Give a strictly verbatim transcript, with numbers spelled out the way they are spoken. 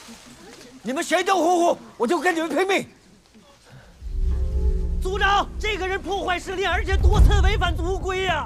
你们谁都呼呼，我就跟你们拼命！ 组长，这个人破坏视力，而且多次违反族规呀、啊！